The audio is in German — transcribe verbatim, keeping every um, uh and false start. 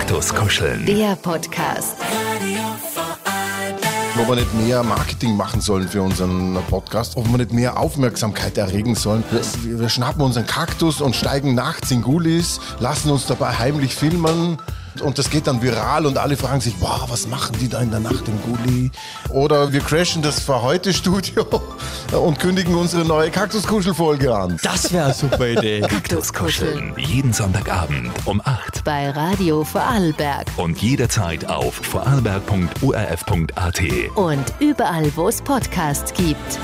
Kaktuskuscheln. Der Podcast. Ob wir nicht mehr Marketing machen sollen für unseren Podcast, ob wir nicht mehr Aufmerksamkeit erregen sollen. Wir, wir schnappen unseren Kaktus und steigen nachts in Gulis, lassen uns dabei heimlich filmen und das geht dann viral und alle fragen sich, wow, was machen die da in der Nacht im Gulli? Oder wir crashen das Für-heute-Studio und kündigen unsere neue Kaktuskuschel-Folge an. Das wäre eine super Idee. Kaktuskuscheln. Jeden Sonntagabend um acht. Bei Radio Vorarlberg. Und jederzeit auf vorarlberg punkt o r f punkt a t. Und überall, wo es Podcasts gibt.